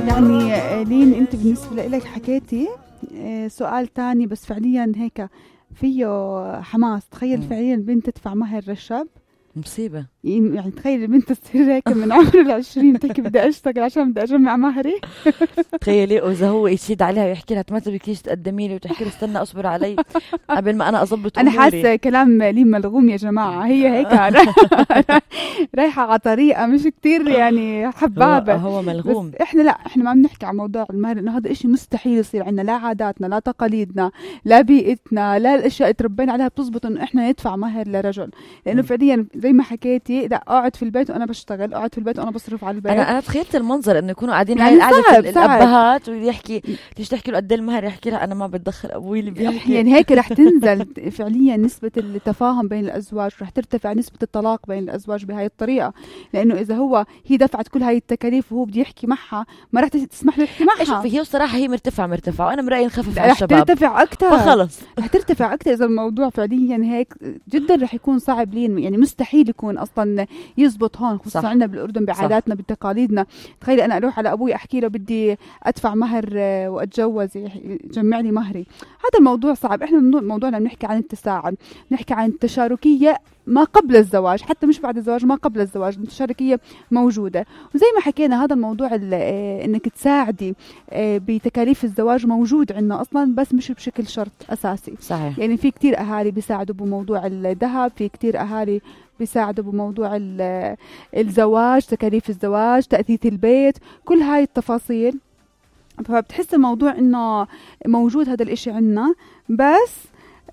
يعني لين انت بالنسبة لك حكيتي سؤال تاني، بس فعليا هيك فيه حماس. تخيل فعليا البنت تدفع مهر للشاب، مصيبة. يعني تخيل البنت تصير هيك من عمر 20 تحكي بدي اشتغل عشان بدي اجمع مهري. تخيلي واذا هو يشيد عليها ويحكي لها ما تبكيش تقدمي لي، وتحكي له استنى اصبر علي قبل ما انا اضبط انا اموري. حاسه كلام لين ملغوم يا جماعه. هي هيك رايحه على طريقه مش كتير يعني حبابه. هو ملغوم. بس احنا لا، احنا ما بنحكي عن موضوع المهر انه هذا إشي مستحيل يصير عندنا، لا عاداتنا لا تقاليدنا لا بيئتنا لا الاشياء اللي تربينا عليها بتزبط انه احنا ندفع مهر لرجل. لانه فعليا زي ما حكيتي، لا اقعد في البيت وانا بشتغل، اقعد في البيت وانا بصرف على البيت. انا تخيلت المنظر انه يكونوا قاعدين يعني قاعده الابهات ويحكي ليش تحكي له قد المهر، يحكي لها انا ما بتدخل ابوي اللي بيحكي. يعني هيك رح تنزل فعليا نسبه التفاهم بين الازواج، رح ترتفع نسبه الطلاق بين الازواج بهاي الطريقه. لانه اذا هي دفعت كل هاي التكاليف وهو بده يحكي معها، ما رح تسمح له يحكي معها. شوفي هي الصراحه هي مرتفعه وانا برايي نخفف على الشباب. رح ترتفع اكثر، فخلص رح ترتفع اكثر. اذا الموضوع فعليا هيك جدا رح يكون صعب لين، يعني مستحيل يكون اصلا يزبط هون، خصوصا عندنا بالاردن بعاداتنا بتقاليدنا. تخيل انا اروح على ابوي احكي له بدي ادفع مهر واتجوز، يجمع لي مهري. هذا الموضوع صعب. احنا موضوعنا بنحكي عن التساعد، بنحكي عن التشاركيه ما قبل الزواج، حتى مش بعد الزواج، ما قبل الزواج التشاركيه موجوده. وزي ما حكينا هذا الموضوع انك تساعدي بتكاليف الزواج موجود عندنا اصلا، بس مش بشكل شرط اساسي. صحيح. يعني في كتير اهالي بيساعدوا بموضوع الذهب، في كتير اهالي بيساعدوا بموضوع الزواج، تكاليف الزواج، تأثيث البيت، كل هاي التفاصيل. فبتحس الموضوع انه موجود هذا الاشي عنا، بس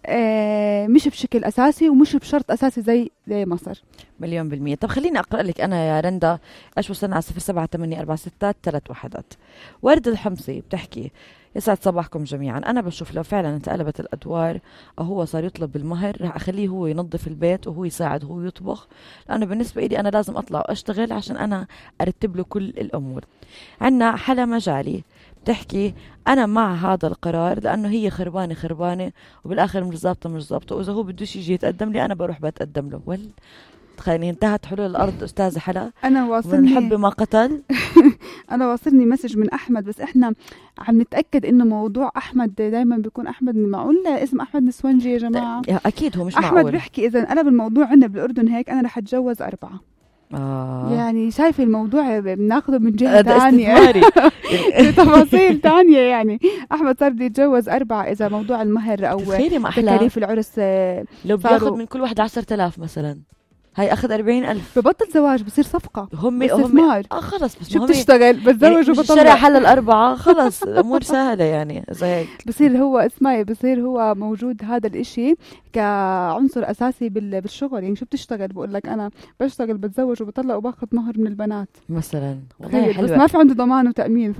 مش بشكل أساسي ومش بشرط أساسي زي مصر. 1,000,000%. طب خليني أقرأ لك أنا يا رندا إيش وصلنا على 078463 وردة الحمصي بتحكي: يسعد صباحكم جميعا. أنا بشوف لو فعلا انتقلبت الأدوار أو هو صار يطلب بالمهر، رح أخليه هو ينظف البيت وهو يساعد هو يطبخ، لأنه بالنسبة لي أنا لازم أطلع وأشتغل عشان أنا أرتب له كل الأمور. عنا حلا مجالي بتحكي: أنا مع هذا القرار لأنه هي خربانة وبالآخر مش ظابطة، وإذا هو بدوش يجي يتقدم لي أنا بروح بتقدم له. تخيلي انتهت حلول الأرض أستاذة حلا. أنا واصلني حب ما قتل. أنا واصلني مسج من أحمد، بس إحنا عم نتأكد إنه موضوع أحمد دايما بيكون أحمد، معقول اسم أحمد نسوانجي يا جماعة؟ أكيد هو مش أحمد معقول. بيحكي إذا قلب الموضوع عندنا بالأردن هيك أنا رح أتجوز 4. يعني شايفة الموضوع بناخده من جهة تانية تفاصيل تانية. يعني أحمد صار بده يتجوز 4 إذا موضوع المهر أو تكاليف العرس لو بياخد من كل واحد 10,000 مثلا، هاي أخذ 40,000، ببطل زواج بصير صفقة، هم خلص. بس شو بتشتغل بتزوج يعني وبطلع الشارع حل 4 خلص الأمور سهلة. يعني زي هيك بصير هو اسمعي، بصير هو موجود هذا الاشي كعنصر أساسي بالشغل. يعني شو بتشتغل؟ بقول لك أنا بشتغل بتزوج وبطلع وباخذ مهر من البنات مثلا. والله بس ما في عنده ضمان وتأمين،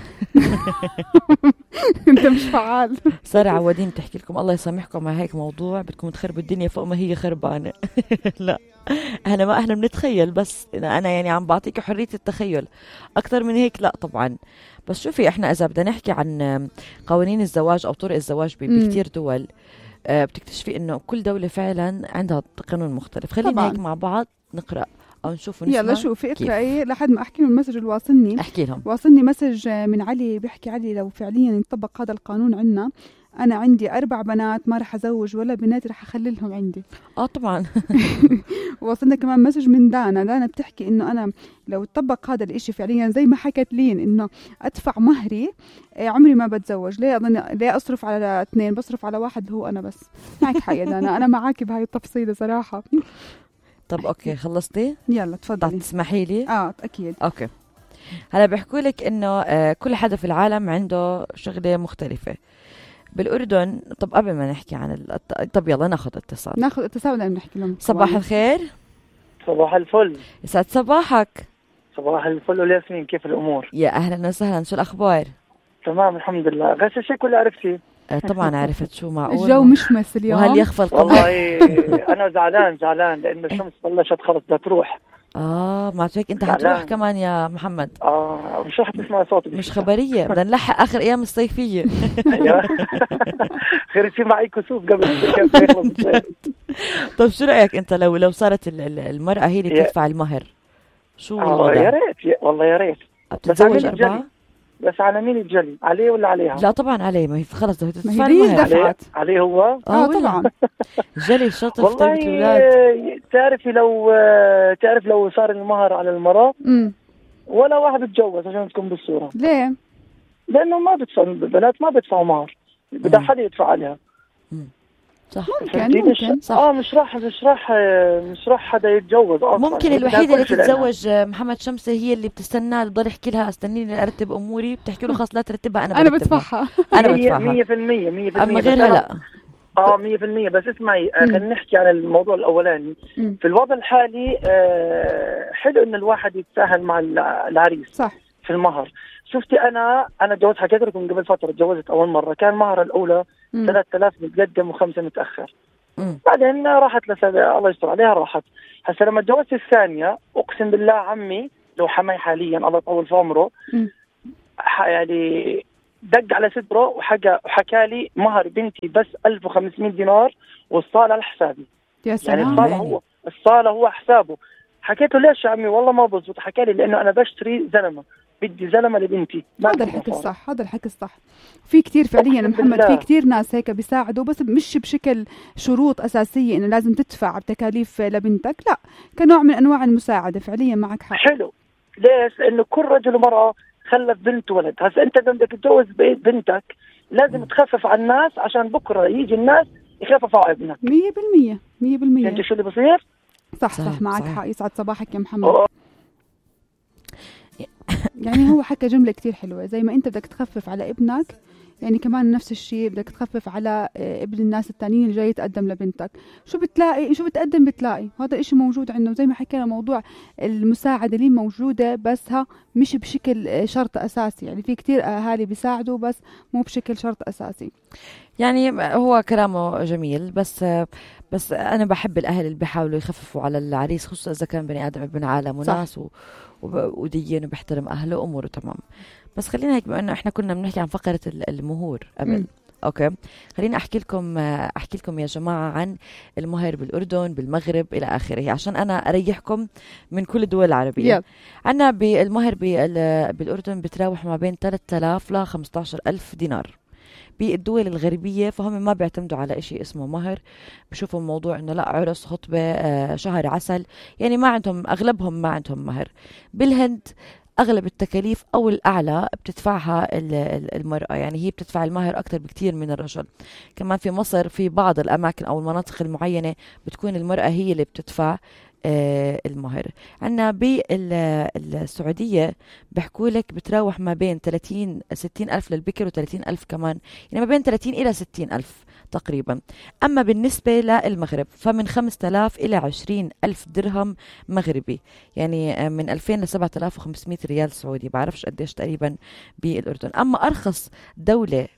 انت مش فعال. سارة عوادين بتحكي لكم الله يسامحكم على هيك موضوع بدكم تخربوا الدنيا فوق ما هي خربانة. لا احنا بنتخيل، بس انا يعني عم بعطيك حرية التخيل اكثر من هيك. لا طبعا. بس شوفي احنا اذا بدنا نحكي عن قوانين الزواج او طرق الزواج بكتير دول، بتكتشفي انه كل دولة فعلا عندها قانون مختلف. خلينا هيك مع بعض نقرأ او نشوف ونسمع. يلا شوفي اقرأي لحد ما احكي لهم المسج اللي واصلني. احكي لهم. واصلني مسج من علي بيحكي: علي لو فعليا يطبق هذا القانون عنا، أنا عندي 4 بنات، ما رح أزوج ولا بنات، رح أخللهم عندي. طبعا. وصلنا كمان مسج من دانا بتحكي إنه أنا لو تطبق هذا الإشي فعليا زي ما حكت لين إنه أدفع مهري، عمري ما بتزوج. ليه أصرف على 2؟ بصرف على 1 اللي هو أنا بس. معك حق يا دانا، أنا معاكي بهاي التفصيلة صراحة. طب أوكي خلصتي؟ يلا تفضلي. تسمحي لي؟ أكيد. أوكي. هلا بحكوا لك إنه كل حدا في العالم عنده شغلة مختلفة. بالأردن، طب قبل ما نحكي عن طب يلا ناخذ اتصال ولا نحكي لهم. صباح الخير. صباح الفل. يسعد صباحك. صباح الفل والياسمين، كيف الأمور؟ يا أهلا وسهلا، شو الأخبار؟ تمام الحمد لله. غشاشك ولا عرفتي؟ طبعا عرفت. شو معقول الجو مشمس اليوم، وهل يخفى القمر؟ والله أنا زعلان لأنه الشمس بلشت خلص بدها تروح. ما هيك انت حتروح كمان يا محمد. مش رح تسمع صوتي، مش خبرية. بدنا نلحق آخر أيام الصيفية. خير يصير معي كسوف قبل كيف يخلص. طب شو رأيك انت لو صارت المرأة هي اللي تدفع المهر؟ شو الوضع؟ يا ريت والله يا ريت. بتتزوج 4؟ بس على مين الجلي؟ عليه ولا عليها؟ لا طبعا عليه، ما هي خلص بدها ما تدفع هي دي المهر. دفعت. عليه هو؟ طبعا. الجلي شرط والله تربية الأولاد. تعرف لو صار المهر على المرأة ولا واحد بتجوز عشان تكون بالصورة. ليه؟ لأنه ما بيدفع، البنات ما بيدفعوا مهر، بدها حدا يدفع عليها. صح. ممكن. صح. مش راح حدا يتجوز أصلا. ممكن الوحيدة اللي تتزوج محمد شمسة هي اللي بتستنى، بضل يحكي لها استنيني ارتب اموري، بتحكي له خلاص لا ترتبها، انا بدفعها. انا بدفعها 100%. اما غيرها لا. 100%. بس اسمعي، خلينا نحكي عن الموضوع الاولاني. في الوضع الحالي حلو ان الواحد يتساهل مع العريس صح في المهر. شفتي انا تجوزت، حكيت لكم قبل فتره تجوزت اول مره، كان مهر الاولى 3000 متقدم و5 متاخر. بعدين راحت الله يستر عليها راحت. هسه لما تجوزت الثانيه اقسم بالله عمي لو حماي حاليا الله يطول في عمره يعني دق على صدره وحكى لي مهر بنتي بس 1500 دينار والصاله على حسابي. يا سلام. يعني الصاله هو حسابه. حكيت له ليش يا عمي؟ والله ما بزبط. حكى لي لانه انا بشتري زلمه، بدي زلمه لبنتي. هذا الحكي الصح، هذا الحكي الصح. في كتير فعليا محمد، في كتير ناس هيك بيساعدوا، بس مش بشكل شروط اساسيه انه لازم تدفع بتكاليف لبنتك، لا، كنوع من انواع المساعده. فعليا معك حق. حلو. ليش؟ لانه كل رجل ومراه خلف بنت ولد. هسه انت بدك تتجوز بنتك لازم تخفف على الناس عشان بكره يجي الناس يخففوا على ابنك. 100%. انت شو اللي بصير؟ صح معك حق. يسعد صباحك يا محمد. يعني هو حكى جملة كتير حلوة، زي ما انت بدك تخفف على ابنك يعني كمان نفس الشيء بدك تخفف على ابن الناس التانيين اللي جاي يتقدم لبنتك. شو بتلاقي، شو بتقدم بتلاقي، هذا الاشي موجود عندنا. وزي ما حكينا موضوع المساعدة اللي موجودة بس مش بشكل شرط أساسي. يعني في كتير أهالي بيساعدوا بس مو بشكل شرط أساسي. يعني هو كلامه جميل، بس أنا بحب الأهل اللي بيحاولوا يخففوا على العريس، خصوصا إذا كان بني آدم ابن عالم وناس ودين وبيحترم أهله وأموره تمام. بس خلينا هيك، بما إنه إحنا كنا بنحكي عن فقرة المهور قبل، أوكي، خلينا أحكي لكم يا جماعة عن المهر بالأردن، بالمغرب، إلى آخره، عشان أنا أريحكم من كل الدول العربية. عنا بالمهر بالأردن بتراوح ما بين 3000 ل 15000 دينار. بالدول الغربية فهم ما بيعتمدوا على إشي اسمه مهر، بشوفوا الموضوع إنه لا، عرس، خطبة، شهر عسل، يعني ما عندهم، أغلبهم ما عندهم مهر. بالهند أغلب التكاليف أو الأعلى بتدفعها المرأة، يعني هي بتدفع المهر أكتر بكتير من الرجل. كمان في مصر في بعض الأماكن أو المناطق المعينة بتكون المرأة هي اللي بتدفع المهر. عنا بالسعودية بحكوا لك بتراوح ما بين 60 ألف للبكر و30 ألف كمان، يعني ما بين 30 إلى 60 ألف تقريبا. أما بالنسبة للمغرب فمن 5000 إلى 20 ألف درهم مغربي، يعني من 2000 ل 7500 ريال سعودي، بعرفش قديش تقريبا بالأردن. أما أرخص دولة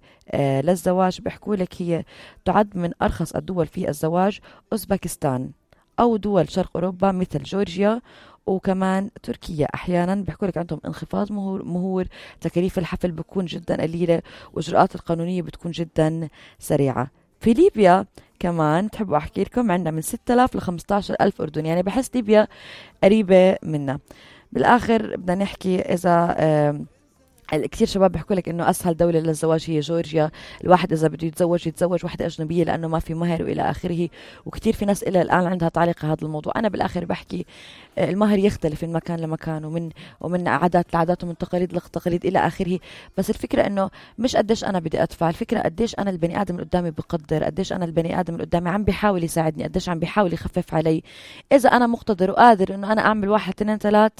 للزواج بحكوا لك هي تعد من أرخص الدول في الزواج أوزبكستان أو دول شرق أوروبا مثل جورجيا وكمان تركيا. أحيانا بيحكوا لك عندهم انخفاض مهور، تكاليف الحفل بتكون جدا قليلة، وإجراءات القانونية بتكون جدا سريعة. في ليبيا كمان تحبوا أحكي لكم عندنا من 6000 ل 15000 أردني، يعني بحس ليبيا قريبة منا. بالآخر بدنا نحكي إذا كثير شباب بيحكوا لك انه اسهل دوله للزواج هي جورجيا، الواحد اذا بده يتزوج واحده اجنبيه لانه ما في مهر والى اخره. وكثير في ناس الى الان عندها تعليق على هذا الموضوع. انا بالاخر بحكي المهر يختلف من مكان لمكان ومن عادات لعادات ومن تقاليد لتقاليد الى اخره. بس الفكره انه مش قديش انا بدي ادفع، الفكره قديش انا البني ادم اللي قدامي بقدر، قديش انا البني ادم اللي قدامي عم بيحاول يساعدني، قديش عم بيحاول يخفف علي. اذا انا مقتدر وقادر انه انا اعمل 1 2 3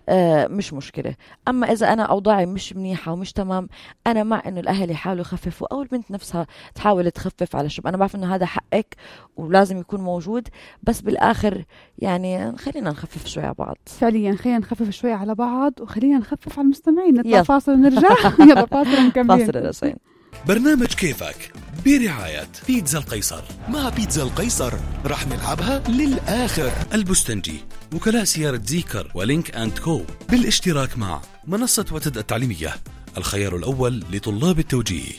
مش مشكلة. أما إذا أنا أوضاعي مش منيحة ومش تمام، أنا مع إنه الأهل يحاولوا يخففوا أو البنت نفسها تحاول تخفف على الشاب. أنا بعرف إنه هذا حقك ولازم يكون موجود، بس بالآخر يعني خلينا نخفف شوي على بعض. فعليا خلينا نخفف شوي على بعض وخلينا نخفف على المستمعين. نطلع فاصل ونرجع. يلا فاصل ومكملين. فاصل الرسائل. برنامج كيفك برعاية بيتزا القيصر. مع بيتزا القيصر رح نلعبها للآخر. البستنجي، وكلاء سيارة زيكر ولينك أند كو، بالاشتراك مع منصة وتد التعليمية، الخيار الأول لطلاب التوجيه.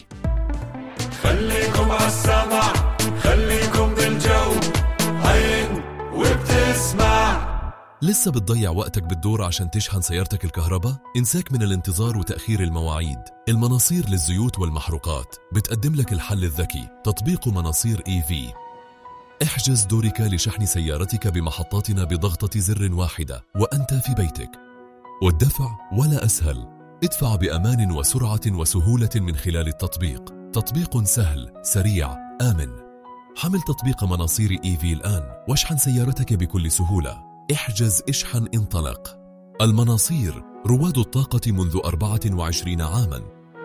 خليكم عالسمع، خليكم بالجو، عين وبتسمع لسه بتضيع وقتك بالدور عشان تشحن سيارتك الكهرباء؟ انساك من الانتظار وتأخير المواعيد. المناصير للزيوت والمحروقات بتقدم لك الحل الذكي، تطبيق مناصير EV. احجز دورك لشحن سيارتك بمحطاتنا بضغطة زر واحدة وأنت في بيتك. والدفع ولا أسهل، ادفع بأمان وسرعة وسهولة من خلال التطبيق. تطبيق سهل، سريع، آمن. حمل تطبيق مناصير EV الآن واشحن سيارتك بكل سهولة. احجز، اشحن، انطلق. المناصير، رواد الطاقة منذ 24 عاماً.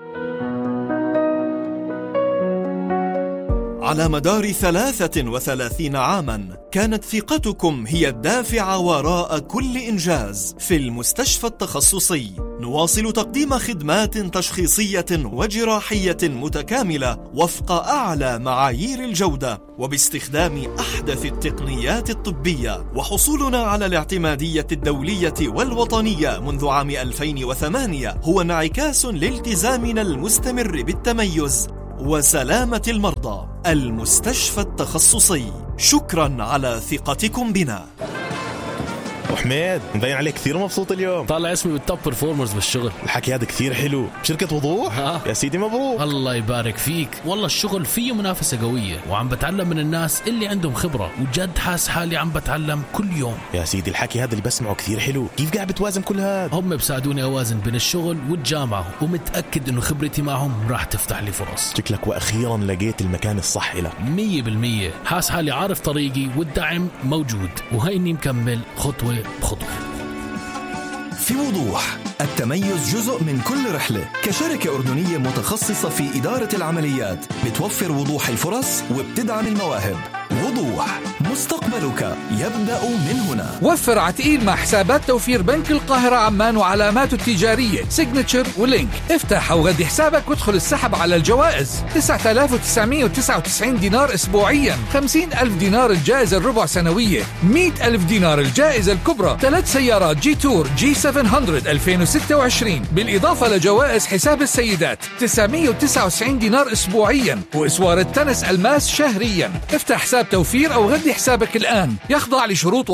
على مدار 33 عاماً كانت ثقتكم هي الدافع وراء كل إنجاز. في المستشفى التخصصي نواصل تقديم خدمات تشخيصية وجراحية متكاملة وفق أعلى معايير الجودة وباستخدام أحدث التقنيات الطبية، وحصولنا على الاعتمادية الدولية والوطنية منذ عام 2008 هو انعكاس لالتزامنا المستمر بالتميز وسلامة المرضى. المستشفى التخصصي، شكرا على ثقتكم بنا. وحميد، مبين عليك كثير مبسوط اليوم. طالع اسمي بالتوب برفورمرز بالشغل. الحكي هذا كثير حلو. بشركة وضوح؟ يا سيدي مبروك. الله يبارك فيك. والله الشغل فيه منافسة قوية وعم بتعلم من الناس اللي عندهم خبرة، وجد حاس حالي عم بتعلم كل يوم. يا سيدي الحكي هذا اللي بسمعه كثير حلو. كيف قاعد بتوازن كل هذا؟ هم بساعدوني أوازن بين الشغل والجامعة، ومتأكد إنه خبرتي معهم راح تفتح لي فرص. شكلك وأخيرا لقيت المكان الصح لك. 100%. حاس حالي عارف طريقي والدعم موجود، وهيني مكمل خطوة بخطوة. في وضوح، التميز جزء من كل رحلة. كشركة أردنية متخصصة في إدارة العمليات بتوفر وضوح الفرص وبتدعم المواهب. وضوح، مستقبلك يبدأ من هنا. وفر عتقيل مع حسابات توفير بنك القاهرة عمان وعلاماته التجارية سيجنتشر ولينك. افتح أو غدي حسابك وادخل السحب على الجوائز. 9999 دينار أسبوعيا، 50,000 دينار الجائزة الربع سنوية، 100,000 دينار الجائزة الكبرى، 3 سيارات جي تور جي 700 2026، بالإضافة لجوائز حساب السيدات 999 دينار أسبوعيا، وإسوار التنس الماس شهريا. افتح حساب توفير أو غدي حسابك الآن، يخضع لشروط